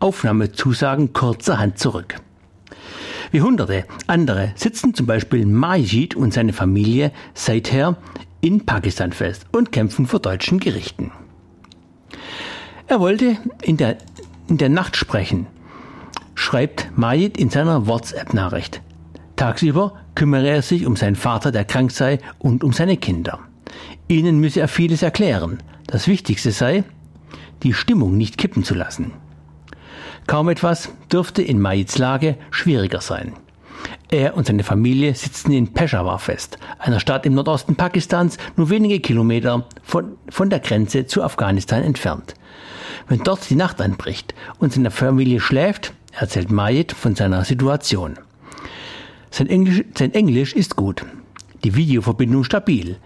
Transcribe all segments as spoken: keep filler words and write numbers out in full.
Aufnahmezusagen kurzerhand zurück. Wie hunderte andere sitzen zum Beispiel Majid und seine Familie seither in Pakistan fest und kämpfen vor deutschen Gerichten. Er wollte in der, in der Nacht sprechen, schreibt Majid in seiner WhatsApp-Nachricht. Tagsüber kümmere er sich um seinen Vater, der krank sei, und um seine Kinder. Ihnen müsse er vieles erklären. Das Wichtigste sei, die Stimmung nicht kippen zu lassen. Kaum etwas dürfte in Majids Lage schwieriger sein. Er und seine Familie sitzen in Peshawar fest, einer Stadt im Nordosten Pakistans, nur wenige Kilometer von, von der Grenze zu Afghanistan entfernt. Wenn dort die Nacht anbricht und seine Familie schläft, erzählt Majid von seiner Situation. Sein Englisch, sein Englisch ist gut, die Videoverbindung stabil.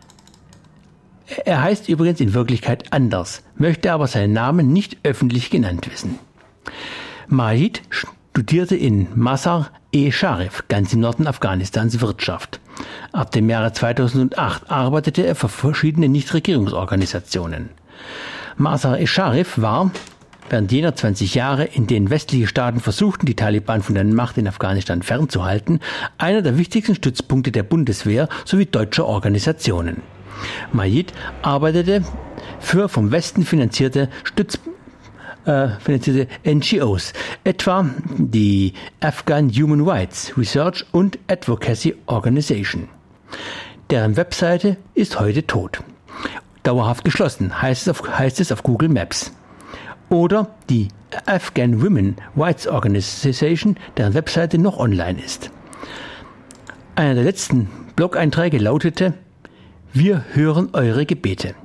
Er heißt übrigens in Wirklichkeit anders, möchte aber seinen Namen nicht öffentlich genannt wissen. Majid studierte in Mazar-e-Sharif, ganz im Norden Afghanistans, Wirtschaft. Ab dem Jahre zweitausendacht arbeitete er für verschiedene Nichtregierungsorganisationen. Mazar-e-Sharif war während jener zwanzig Jahre, in denen westliche Staaten versuchten, die Taliban von der Macht in Afghanistan fernzuhalten, einer der wichtigsten Stützpunkte der Bundeswehr sowie deutscher Organisationen. Majid arbeitete für vom Westen finanzierte Stütz, äh, finanzierte N G Os, etwa die Afghan Human Rights Research und Advocacy Organization. Deren Webseite ist heute tot. Dauerhaft geschlossen, heißt es auf, heißt es auf Google Maps. Oder die Afghan Women Rights Organization, deren Webseite noch online ist. Einer der letzten Blog-Einträge lautete: Wir hören eure Gebete.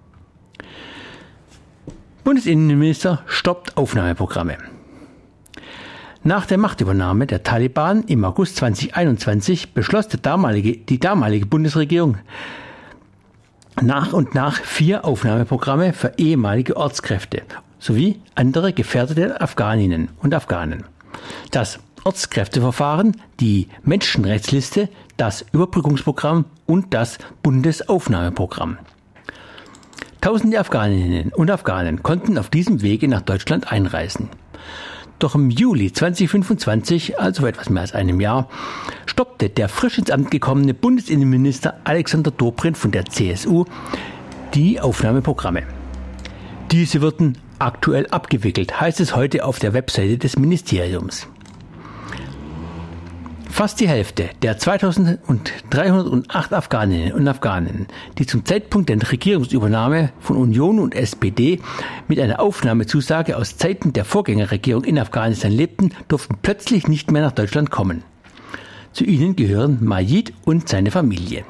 Bundesinnenminister stoppt Aufnahmeprogramme. Nach der Machtübernahme der Taliban im August zweitausendeinundzwanzig beschloss der damalige, die damalige Bundesregierung nach und nach vier Aufnahmeprogramme für ehemalige Ortskräfte sowie andere gefährdete Afghaninnen und Afghanen. Das Ortskräfteverfahren, die Menschenrechtsliste, das Überbrückungsprogramm und das Bundesaufnahmeprogramm. Tausende Afghaninnen und Afghanen konnten auf diesem Wege nach Deutschland einreisen. Doch im Juli zweitausendfünfundzwanzig, also vor etwas mehr als einem Jahr, stoppte der frisch ins Amt gekommene Bundesinnenminister Alexander Dobrindt von der C S U die Aufnahmeprogramme. Diese würden aktuell abgewickelt, heißt es heute auf der Webseite des Ministeriums. Fast die Hälfte der zweitausenddreihundertacht Afghaninnen und Afghanen, die zum Zeitpunkt der Regierungsübernahme von Union und S P D mit einer Aufnahmezusage aus Zeiten der Vorgängerregierung in Afghanistan lebten, durften plötzlich nicht mehr nach Deutschland kommen. Zu ihnen gehören Majid und seine Familie.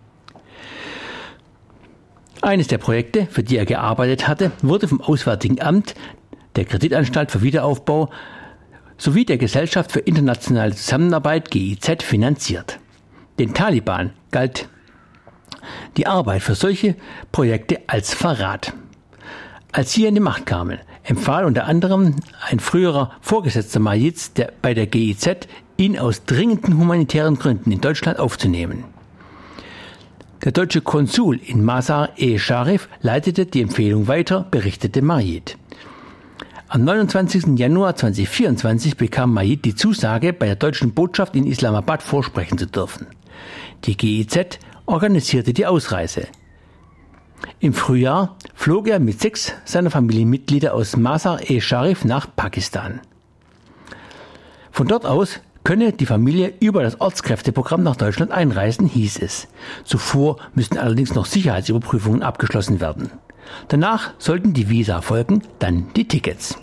Eines der Projekte, für die er gearbeitet hatte, wurde vom Auswärtigen Amt, der Kreditanstalt für Wiederaufbau sowie der Gesellschaft für internationale Zusammenarbeit G I Z finanziert. Den Taliban galt die Arbeit für solche Projekte als Verrat. Als sie an die Macht kamen, empfahl unter anderem ein früherer Vorgesetzter Majids der, bei der G I Z, ihn aus dringenden humanitären Gründen in Deutschland aufzunehmen. Der deutsche Konsul in Mazar-e-Sharif leitete die Empfehlung weiter, berichtete Majid. Am neunundzwanzigsten Januar zweitausendvierundzwanzig bekam Majid die Zusage, bei der deutschen Botschaft in Islamabad vorsprechen zu dürfen. Die G I Z organisierte die Ausreise. Im Frühjahr flog er mit sechs seiner Familienmitglieder aus Mazar-e-Sharif nach Pakistan. Von dort aus könne die Familie über das Ortskräfteprogramm nach Deutschland einreisen, hieß es. Zuvor müssten allerdings noch Sicherheitsüberprüfungen abgeschlossen werden. Danach sollten die Visa folgen, dann die Tickets.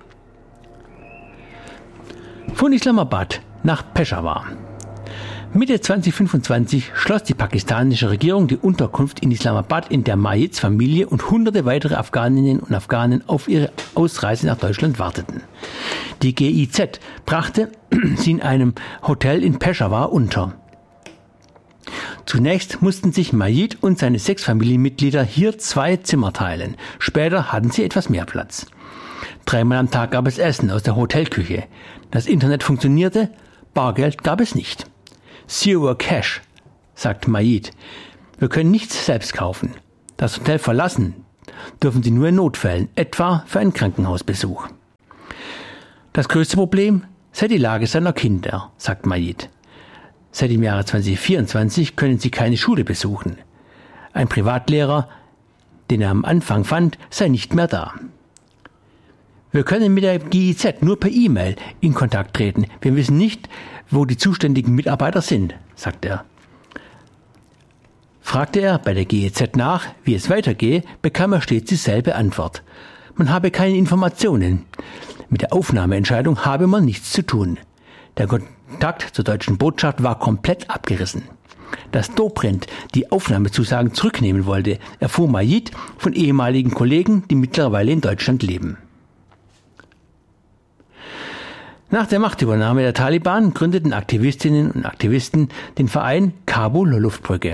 Von Islamabad nach Peshawar. Mitte zweitausendfünfundzwanzig schloss die pakistanische Regierung die Unterkunft in Islamabad, in der Majids Familie und hunderte weitere Afghaninnen und Afghanen auf ihre Ausreise nach Deutschland warteten. Die G I Z brachte sie in einem Hotel in Peshawar unter. Zunächst mussten sich Majid und seine sechs Familienmitglieder hier zwei Zimmer teilen. Später hatten sie etwas mehr Platz. Dreimal am Tag gab es Essen aus der Hotelküche. Das Internet funktionierte, Bargeld gab es nicht. Zero Cash, sagt Majid. Wir können nichts selbst kaufen. Das Hotel verlassen dürfen sie nur in Notfällen, etwa für einen Krankenhausbesuch. Das größte Problem sei die Lage seiner Kinder, sagt Majid. Seit dem Jahre zweitausendvierundzwanzig können sie keine Schule besuchen. Ein Privatlehrer, den er am Anfang fand, sei nicht mehr da. Wir können mit der G I Z nur per E-Mail in Kontakt treten. Wir wissen nicht, wo die zuständigen Mitarbeiter sind, sagt er. Fragte er bei der G I Z nach, wie es weitergehe, bekam er stets dieselbe Antwort. Man habe keine Informationen. Mit der Aufnahmeentscheidung habe man nichts zu tun. Der Kontakt zur deutschen Botschaft war komplett abgerissen. Dass Dobrindt die Aufnahmezusagen zurücknehmen wollte, erfuhr Majid von ehemaligen Kollegen, die mittlerweile in Deutschland leben. Nach der Machtübernahme der Taliban gründeten Aktivistinnen und Aktivisten den Verein Kabul Luftbrücke.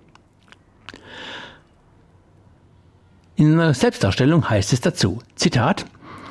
In einer Selbstdarstellung heißt es dazu, Zitat,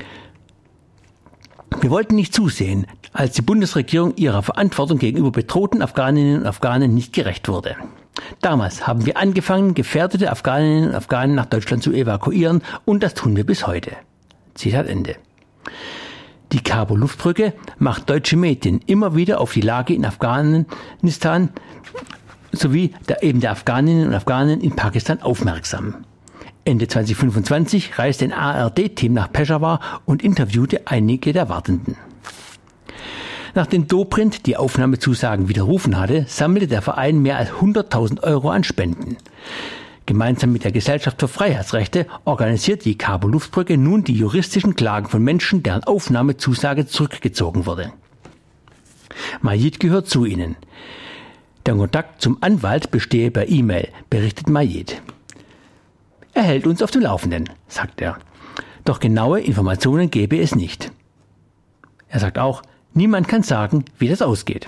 wir wollten nicht zusehen, als die Bundesregierung ihrer Verantwortung gegenüber bedrohten Afghaninnen und Afghanen nicht gerecht wurde. Damals haben wir angefangen, gefährdete Afghaninnen und Afghanen nach Deutschland zu evakuieren und das tun wir bis heute. Zitat Ende. Die Kabul-Luftbrücke macht deutsche Medien immer wieder auf die Lage in Afghanistan sowie der, eben der Afghaninnen und Afghanen in Pakistan aufmerksam. Ende zweitausendfünfundzwanzig reiste ein A R D-Team nach Peschawar und interviewte einige der Wartenden. Nachdem Dobrindt die Aufnahmezusagen widerrufen hatte, sammelte der Verein mehr als hunderttausend Euro an Spenden. Gemeinsam mit der Gesellschaft für Freiheitsrechte organisiert die Kabul-Luftbrücke nun die juristischen Klagen von Menschen, deren Aufnahmezusage zurückgezogen wurde. Majid gehört zu ihnen. Der Kontakt zum Anwalt bestehe per E-Mail, berichtet Majid. Er hält uns auf dem Laufenden, sagt er. Doch genaue Informationen gebe es nicht. Er sagt auch, niemand kann sagen, wie das ausgeht.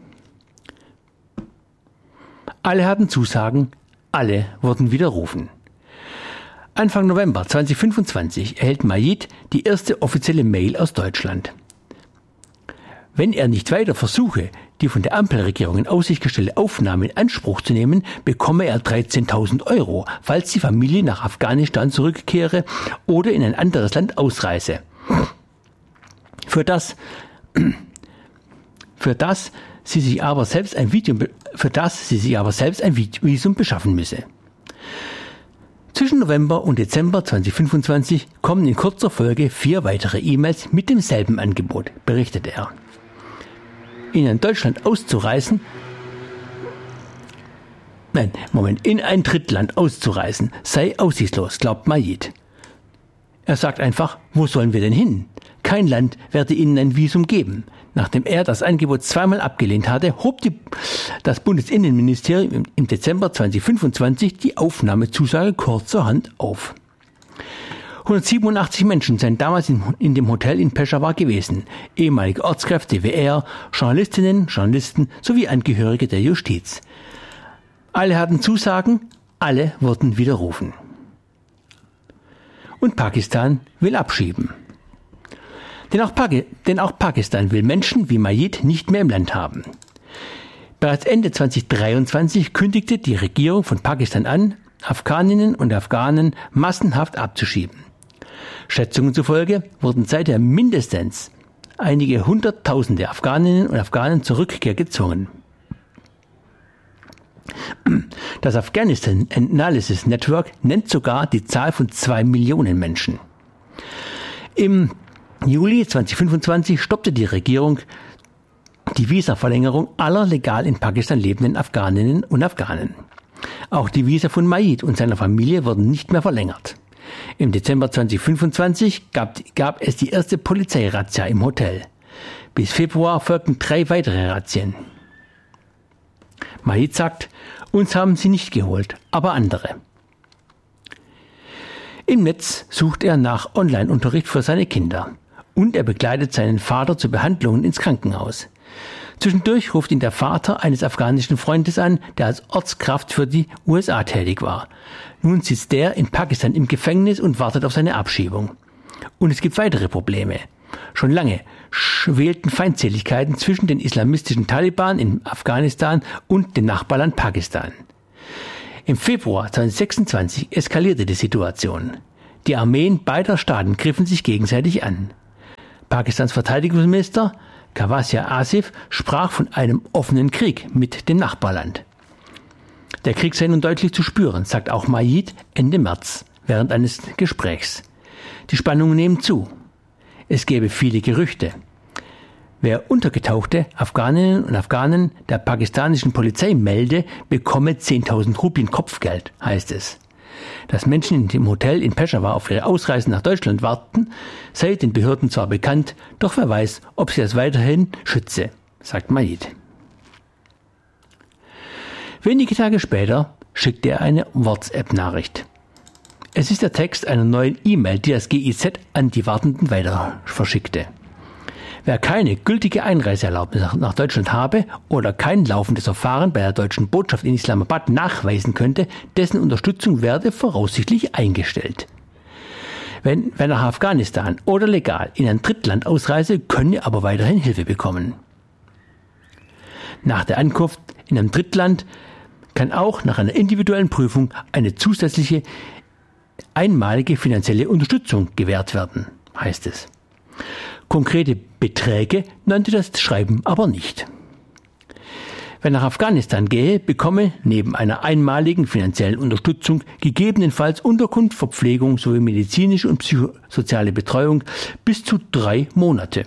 Alle hatten Zusagen, alle wurden widerrufen. Anfang November zweitausendfünfundzwanzig erhält Majid die erste offizielle Mail aus Deutschland. Wenn er nicht weiter versuche, die von der Ampelregierung in Aussicht gestellte Aufnahme in Anspruch zu nehmen, bekomme er dreizehntausend Euro, falls die Familie nach Afghanistan zurückkehre oder in ein anderes Land ausreise. Für das, für das sie sich aber selbst ein Visum, für das sie sich aber selbst ein Visum beschaffen müsse. Zwischen November und Dezember zweitausendfünfundzwanzig kommen in kurzer Folge vier weitere E-Mails mit demselben Angebot, berichtet er. In Deutschland auszureisen, nein, Moment, in ein Drittland auszureisen, sei aussichtslos, glaubt Majid. Er sagt einfach, wo sollen wir denn hin? Kein Land werde ihnen ein Visum geben. Nachdem er das Angebot zweimal abgelehnt hatte, hob die, das Bundesinnenministerium im, im Dezember zweitausendfünfundzwanzig die Aufnahmezusage kurzerhand auf. hundertsiebenundachtzig Menschen seien damals in, in dem Hotel in Peschawar gewesen, ehemalige Ortskräfte W R, Journalistinnen, Journalisten sowie Angehörige der Justiz. Alle hatten Zusagen, alle wurden widerrufen. Und Pakistan will abschieben. Denn auch, Paki- denn auch Pakistan will Menschen wie Majid nicht mehr im Land haben. Bereits Ende zweitausenddreiundzwanzig kündigte die Regierung von Pakistan an, Afghaninnen und Afghanen massenhaft abzuschieben. Schätzungen zufolge wurden seither mindestens einige Hunderttausende Afghaninnen und Afghanen zur Rückkehr gezwungen. Das Afghanistan Analysis Network nennt sogar die Zahl von zwei Millionen Menschen. Im Juli zweitausendfünfundzwanzig stoppte die Regierung die Visaverlängerung aller legal in Pakistan lebenden Afghaninnen und Afghanen. Auch die Visa von Majid und seiner Familie wurden nicht mehr verlängert. Im Dezember zweitausendfünfundzwanzig gab, gab es die erste Polizeirazzia im Hotel. Bis Februar folgten drei weitere Razzien. Majid sagt, uns haben sie nicht geholt, aber andere. Im Netz sucht er nach Online-Unterricht für seine Kinder. Und er begleitet seinen Vater zu Behandlungen ins Krankenhaus. Zwischendurch ruft ihn der Vater eines afghanischen Freundes an, der als Ortskraft für die U S A tätig war. Nun sitzt der in Pakistan im Gefängnis und wartet auf seine Abschiebung. Und es gibt weitere Probleme. Schon lange schwelten Feindseligkeiten zwischen den islamistischen Taliban in Afghanistan und dem Nachbarland Pakistan. Im Februar zweitausendsechsundzwanzig eskalierte die Situation. Die Armeen beider Staaten griffen sich gegenseitig an. Pakistans Verteidigungsminister Khawazia Asif sprach von einem offenen Krieg mit dem Nachbarland. Der Krieg sei nun deutlich zu spüren, sagt auch Majid Ende März während eines Gesprächs. Die Spannungen nehmen zu. Es gäbe viele Gerüchte. Wer untergetauchte Afghaninnen und Afghanen der pakistanischen Polizei melde, bekomme zehntausend Rupien Kopfgeld, heißt es. Dass Menschen in dem Hotel in Peshawar auf ihre Ausreise nach Deutschland warten, sei den Behörden zwar bekannt, doch wer weiß, ob sie das weiterhin schütze, sagt Majid. Wenige Tage später schickte er eine WhatsApp-Nachricht. Es ist der Text einer neuen E-Mail, die das G I Z an die Wartenden weiter verschickte. Wer keine gültige Einreiseerlaubnis nach Deutschland habe oder kein laufendes Verfahren bei der deutschen Botschaft in Islamabad nachweisen könnte, dessen Unterstützung werde voraussichtlich eingestellt. Wenn, wer nach Afghanistan oder legal in ein Drittland ausreise, könne aber weiterhin Hilfe bekommen. Nach der Ankunft in einem Drittland kann auch nach einer individuellen Prüfung eine zusätzliche einmalige finanzielle Unterstützung gewährt werden, heißt es. Konkrete Beträge nannte das Schreiben aber nicht. Wer nach Afghanistan gehe, bekomme neben einer einmaligen finanziellen Unterstützung gegebenenfalls Unterkunft, Verpflegung sowie medizinische und psychosoziale Betreuung bis zu drei Monate.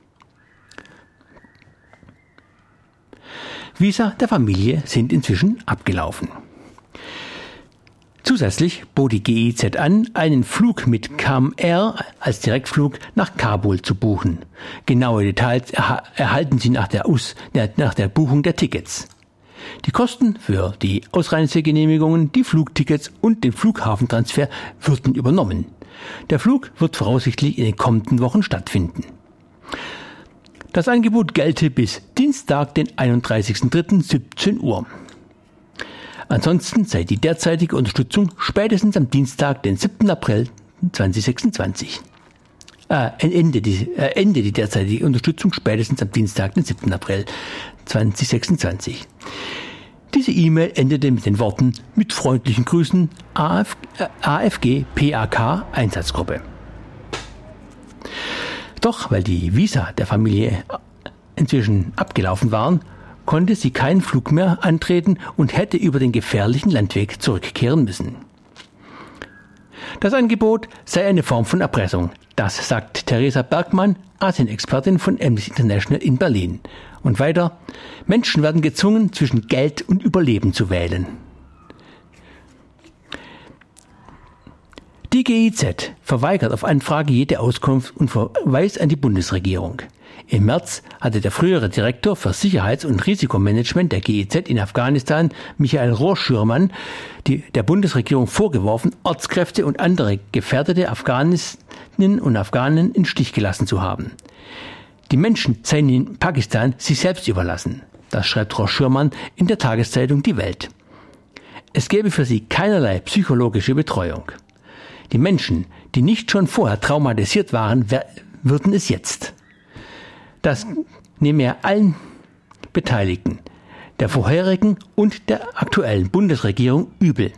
Visa der Familie sind inzwischen abgelaufen. Zusätzlich bot die G I Z an, einen Flug mit Cam Air als Direktflug nach Kabul zu buchen. Genaue Details erha- erhalten Sie nach der, Aus- nach der Buchung der Tickets. Die Kosten für die Ausreisegenehmigungen, die Flugtickets und den Flughafentransfer würden übernommen. Der Flug wird voraussichtlich in den kommenden Wochen stattfinden. Das Angebot gelte bis Dienstag, den einunddreißigsten dritten siebzehn Uhr. Ansonsten sei die derzeitige Unterstützung spätestens am Dienstag, den siebten April zweitausendsechsundzwanzig. Äh, Ende, die, äh, Ende die derzeitige Unterstützung spätestens am Dienstag, den siebten April zweitausendsechsundzwanzig. Diese E-Mail endete mit den Worten: mit freundlichen Grüßen A F, äh, A F G P A K Einsatzgruppe. Doch weil die Visa der Familie inzwischen abgelaufen waren, konnte sie keinen Flug mehr antreten und hätte über den gefährlichen Landweg zurückkehren müssen. Das Angebot sei eine Form von Erpressung. Das sagt Theresa Bergmann, Asien-Expertin von Amnesty International in Berlin. Und weiter: Menschen werden gezwungen, zwischen Geld und Überleben zu wählen. Die G I Z verweigert auf Anfrage jede Auskunft und verweist an die Bundesregierung. Im März hatte der frühere Direktor für Sicherheits- und Risikomanagement der G I Z in Afghanistan, Michael Rohrschürmann, die, der Bundesregierung vorgeworfen, Ortskräfte und andere gefährdete Afghaninnen und Afghanen in Stich gelassen zu haben. Die Menschen seien in Pakistan sich selbst überlassen. Das schreibt Rohrschürmann in der Tageszeitung Die Welt. Es gäbe für sie keinerlei psychologische Betreuung. Die Menschen, die nicht schon vorher traumatisiert waren, würden es jetzt. Das nehme er allen Beteiligten, der vorherigen und der aktuellen Bundesregierung, übel.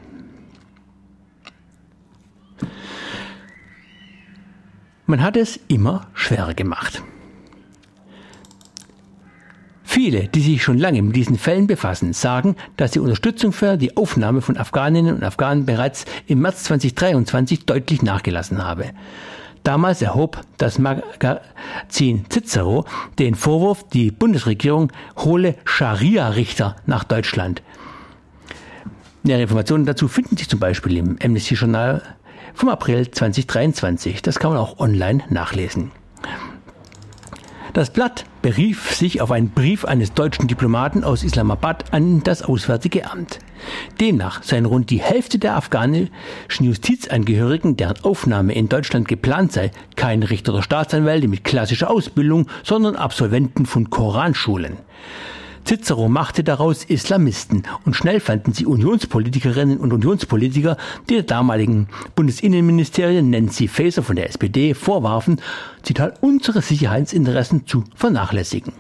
Man hat es immer schwerer gemacht. Viele, die sich schon lange mit diesen Fällen befassen, sagen, dass die Unterstützung für die Aufnahme von Afghaninnen und Afghanen bereits im März zweitausenddreiundzwanzig deutlich nachgelassen habe. Damals erhob das Magazin Cicero den Vorwurf, die Bundesregierung hole Scharia-Richter nach Deutschland. Nähere Informationen dazu finden sich zum Beispiel im Amnesty-Journal vom April zweitausenddreiundzwanzig. Das kann man auch online nachlesen. Das Blatt berief sich auf einen Brief eines deutschen Diplomaten aus Islamabad an das Auswärtige Amt. Demnach seien rund die Hälfte der afghanischen Justizangehörigen, deren Aufnahme in Deutschland geplant sei, keine Richter oder Staatsanwälte mit klassischer Ausbildung, sondern Absolventen von Koranschulen. Cicero machte daraus Islamisten und schnell fanden sie Unionspolitikerinnen und Unionspolitiker, die der damaligen Bundesinnenministerin Nancy Faeser von der S P D vorwarfen, Zitat, unsere Sicherheitsinteressen zu vernachlässigen.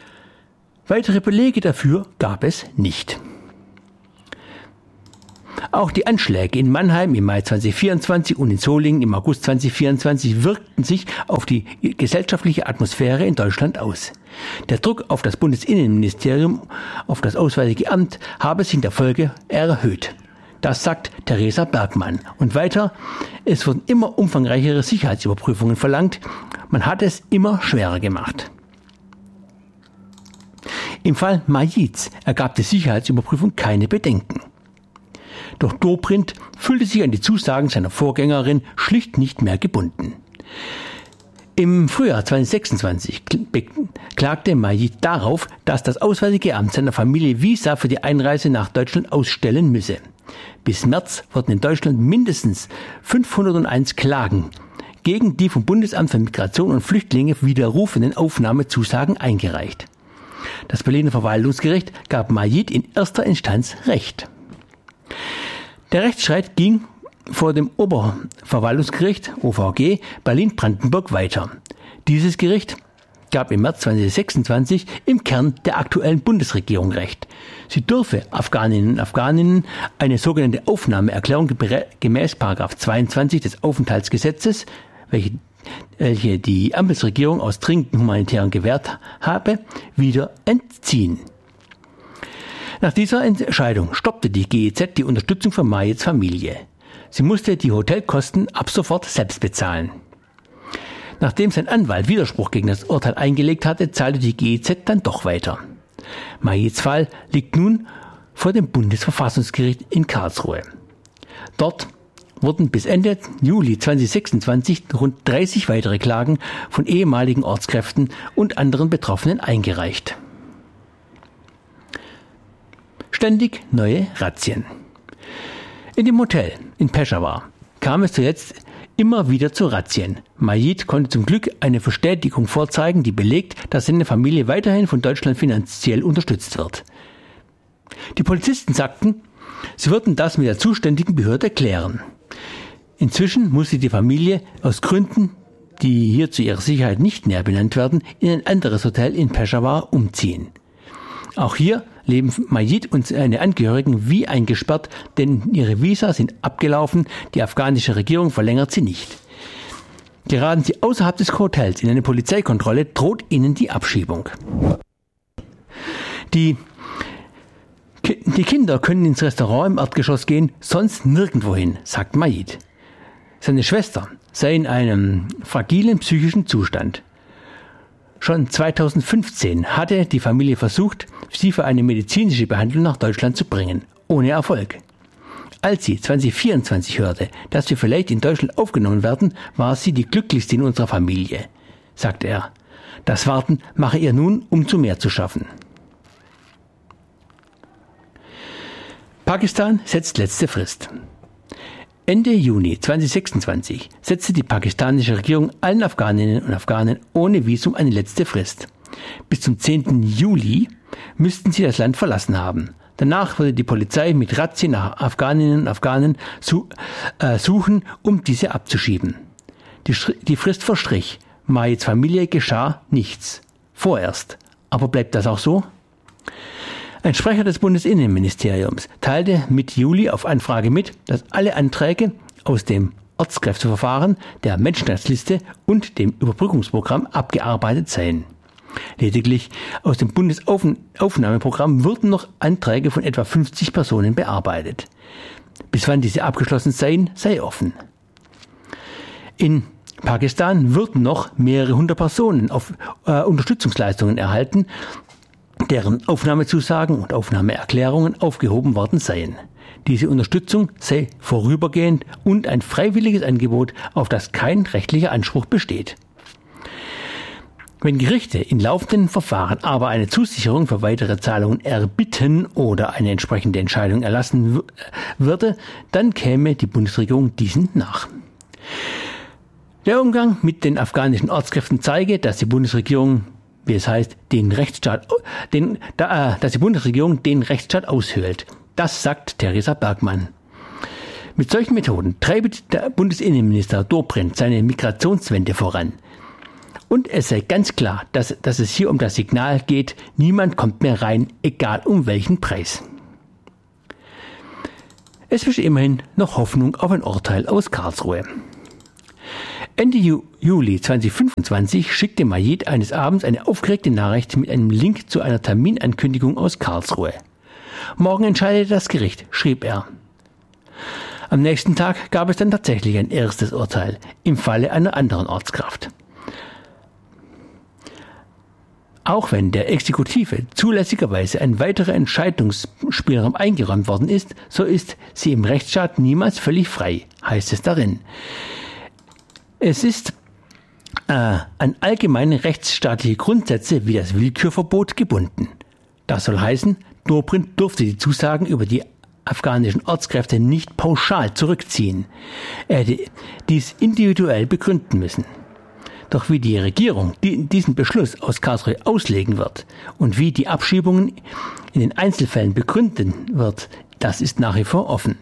Weitere Belege dafür gab es nicht. Auch die Anschläge in Mannheim im Mai zweitausendvierundzwanzig und in Solingen im August zweitausendvierundzwanzig wirkten sich auf die gesellschaftliche Atmosphäre in Deutschland aus. Der Druck auf das Bundesinnenministerium, auf das Auswärtige Amt, habe sich in der Folge erhöht. Das sagt Theresa Bergmann. Und weiter, es wurden immer umfangreichere Sicherheitsüberprüfungen verlangt. Man hat es immer schwerer gemacht. Im Fall Majids ergab die Sicherheitsüberprüfung keine Bedenken. Doch Dobrindt fühlte sich an die Zusagen seiner Vorgängerin schlicht nicht mehr gebunden. Im Frühjahr zweitausendsechsundzwanzig klagte Majid darauf, dass das Auswärtige Amt seiner Familie Visa für die Einreise nach Deutschland ausstellen müsse. Bis März wurden in Deutschland mindestens fünfhunderteins Klagen gegen die vom Bundesamt für Migration und Flüchtlinge widerrufenen Aufnahmezusagen eingereicht. Das Berliner Verwaltungsgericht gab Majid in erster Instanz Recht. Der Rechtsstreit ging vor dem Oberverwaltungsgericht O V G Berlin-Brandenburg weiter. Dieses Gericht gab im März zweitausendsechsundzwanzig im Kern der aktuellen Bundesregierung Recht. Sie dürfe Afghaninnen und Afghaninnen eine sogenannte Aufnahmeerklärung gemäß Paragraph zweiundzwanzig des Aufenthaltsgesetzes, welche, welche die Ampelregierung aus dringendem humanitären gewährt habe, wieder entziehen. Nach dieser Entscheidung stoppte die G E Z die Unterstützung für Majids Familie. Sie musste die Hotelkosten ab sofort selbst bezahlen. Nachdem sein Anwalt Widerspruch gegen das Urteil eingelegt hatte, zahlte die G E Z dann doch weiter. Majids Fall liegt nun vor dem Bundesverfassungsgericht in Karlsruhe. Dort wurden bis Ende Juli zweitausendsechsundzwanzig rund dreißig weitere Klagen von ehemaligen Ortskräften und anderen Betroffenen eingereicht. Ständig neue Razzien. In dem Hotel in Peschawar kam es zuletzt immer wieder zu Razzien. Majid konnte zum Glück eine Bestätigung vorzeigen, die belegt, dass seine Familie weiterhin von Deutschland finanziell unterstützt wird. Die Polizisten sagten, sie würden das mit der zuständigen Behörde klären. Inzwischen musste die Familie aus Gründen, die hier zu ihrer Sicherheit nicht näher benannt werden, in ein anderes Hotel in Peschawar umziehen. Auch hier leben Majid und seine Angehörigen wie eingesperrt, denn ihre Visa sind abgelaufen, die afghanische Regierung verlängert sie nicht. Geraten sie außerhalb des Hotels in eine Polizeikontrolle, droht ihnen die Abschiebung. Die, die Kinder können ins Restaurant im Erdgeschoss gehen, sonst nirgendwohin, sagt Majid. Seine Schwester sei in einem fragilen psychischen Zustand. Schon zweitausendfünfzehn hatte die Familie versucht, sie für eine medizinische Behandlung nach Deutschland zu bringen, ohne Erfolg. Als sie zweitausendvierundzwanzig hörte, dass wir vielleicht in Deutschland aufgenommen werden, war sie die glücklichste in unserer Familie, sagte er. Das Warten mache ihr nun umso mehr zu schaffen. Pakistan setzt letzte Frist. Ende Juni zweitausendsechsundzwanzig setzte die pakistanische Regierung allen Afghaninnen und Afghanen ohne Visum eine letzte Frist. Bis zum zehnten Juli müssten sie das Land verlassen haben. Danach würde die Polizei mit Razzien nach Afghaninnen und Afghanen su- äh, suchen, um diese abzuschieben. Die, die Frist verstrich. Majids Familie geschah nichts. Vorerst. Aber bleibt das auch so? Ein Sprecher des Bundesinnenministeriums teilte Mitte Juli auf Anfrage mit, dass alle Anträge aus dem Ortskräfteverfahren, der Menschenrechtsliste und dem Überbrückungsprogramm abgearbeitet seien. Lediglich aus dem Bundesaufnahmeprogramm würden noch Anträge von etwa fünfzig Personen bearbeitet. Bis wann diese abgeschlossen seien, sei offen. In Pakistan würden noch mehrere hundert Personen auf äh, Unterstützungsleistungen erhalten, deren Aufnahmezusagen und Aufnahmeerklärungen aufgehoben worden seien. Diese Unterstützung sei vorübergehend und ein freiwilliges Angebot, auf das kein rechtlicher Anspruch besteht. Wenn Gerichte in laufenden Verfahren aber eine Zusicherung für weitere Zahlungen erbitten oder eine entsprechende Entscheidung erlassen w- würde, dann käme die Bundesregierung diesen nach. Der Umgang mit den afghanischen Ortskräften zeige, dass die Bundesregierung wie es heißt, den Rechtsstaat, den, da, dass die Bundesregierung den Rechtsstaat aushöhlt. Das sagt Theresa Bergmann. Mit solchen Methoden treibt der Bundesinnenminister Dobrindt seine Migrationswende voran. Und es sei ganz klar, dass, dass es hier um das Signal geht, niemand kommt mehr rein, egal um welchen Preis. Es besteht immerhin noch Hoffnung auf ein Urteil aus Karlsruhe. Ende Ju- Juli zweitausendfünfundzwanzig schickte Majid eines Abends eine aufgeregte Nachricht mit einem Link zu einer Terminankündigung aus Karlsruhe. Morgen entscheidet das Gericht, schrieb er. Am nächsten Tag gab es dann tatsächlich ein erstes Urteil im Falle einer anderen Ortskraft. Auch wenn der Exekutive zulässigerweise ein weiterer Entscheidungsspielraum eingeräumt worden ist, so ist sie im Rechtsstaat niemals völlig frei, heißt es darin. Es ist äh, an allgemeine rechtsstaatliche Grundsätze wie das Willkürverbot gebunden. Das soll heißen, Dobrindt durfte die Zusagen über die afghanischen Ortskräfte nicht pauschal zurückziehen. Er hätte dies individuell begründen müssen. Doch wie die Regierung diesen Beschluss aus Karlsruhe auslegen wird und wie die Abschiebungen in den Einzelfällen begründen wird, das ist nach wie vor offen.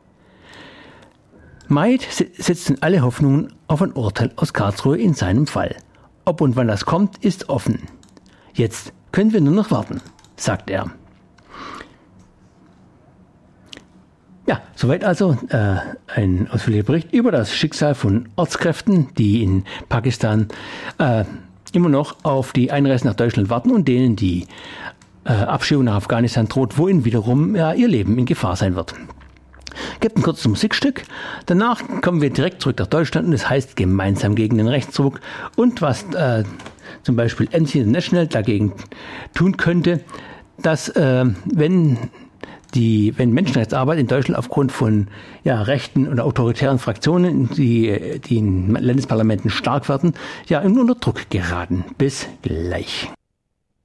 Majid setzt nun alle Hoffnungen auf ein Urteil aus Karlsruhe in seinem Fall. Ob und wann das kommt, ist offen. Jetzt können wir nur noch warten, sagt er. Ja, soweit also äh, ein ausführlicher Bericht über das Schicksal von Ortskräften, die in Pakistan äh, immer noch auf die Einreise nach Deutschland warten und denen die äh, Abschiebung nach Afghanistan droht, wohin wiederum ja, ihr Leben in Gefahr sein wird. Gibt ein kurzes Musikstück. Danach kommen wir direkt zurück nach Deutschland und es heißt gemeinsam gegen den Rechtsruck und was äh, zum Beispiel Amnesty International dagegen tun könnte, dass äh, wenn Die, wenn Menschenrechtsarbeit in Deutschland aufgrund von ja, rechten oder autoritären Fraktionen, die, die in Landesparlamenten stark werden, ja unter Druck geraten. Bis gleich.